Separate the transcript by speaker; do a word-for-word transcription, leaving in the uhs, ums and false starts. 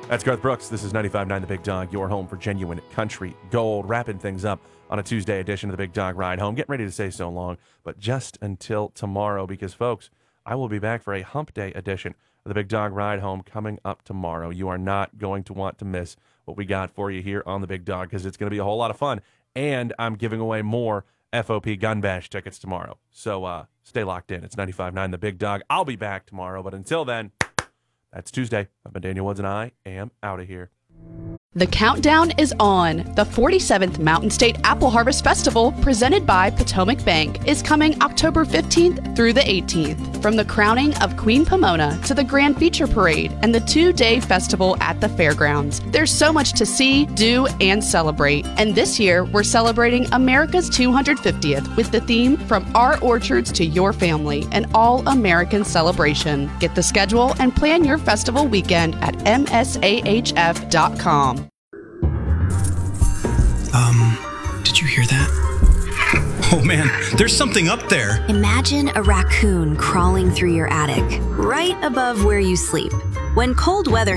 Speaker 1: That's Garth Brooks. This is ninety-five point nine The Big Dog, your home for genuine country gold. Wrapping things up on a Tuesday edition of The Big Dog Ride Home. Getting ready to say so long, but just until tomorrow because, folks, I will be back for a hump day edition of The Big Dog Ride Home coming up tomorrow. You are not going to want to miss what we got for you here on The Big Dog because it's going to be a whole lot of fun. And I'm giving away more F O P Gun Bash tickets tomorrow. So uh, stay locked in. It's ninety-five point nine The Big Dog. I'll be back tomorrow, but until then, that's Tuesday. I've been Daniel Woods, and I am out of here.
Speaker 2: The countdown is on. The forty-seventh Mountain State Apple Harvest Festival, presented by Potomac Bank, is coming October fifteenth through the eighteenth. From the crowning of Queen Pomona to the Grand Feature Parade and the two-day festival at the fairgrounds. There's so much to see, do, and celebrate. And this year, we're celebrating America's two hundred fiftieth with the theme From Our Orchards to Your Family, an all-American celebration. Get the schedule and plan your festival weekend at M S A H F dot com.
Speaker 3: Um, did you hear that? Oh man, there's something up there.
Speaker 4: Imagine a raccoon crawling through your attic, right above where you sleep. When cold weather